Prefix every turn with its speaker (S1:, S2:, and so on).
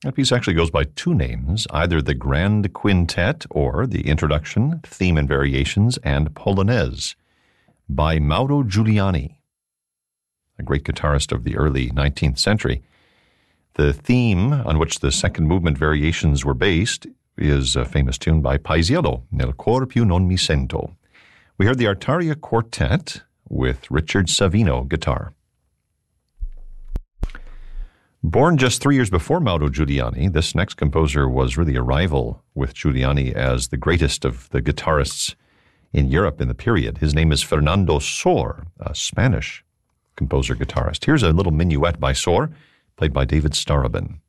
S1: That piece actually goes by two names, either the Grand Quintet or the Introduction, Theme and Variations, and Polonaise by Mauro Giuliani, a great guitarist of the early 19th century. The theme on which the second movement variations were based is a famous tune by Paisiello, Nel cor più non mi sento. We heard the Artaria Quartet with Richard Savino guitar. Born just 3 years before Mauro Giuliani, this next composer was really a rival with Giuliani as the greatest of the guitarists in Europe in the period. His name is Fernando Sor, a Spanish composer-guitarist. Here's a little minuet by Sor, played by David Starobin.